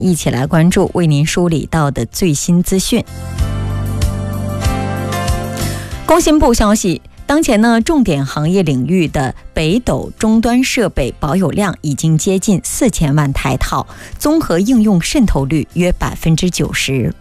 一起来关注，为您梳理到的最新资讯。工信部消息，当前呢，重点行业领域的北斗终端设备保有量已经接近4000万台套，综合应用渗透率约90%。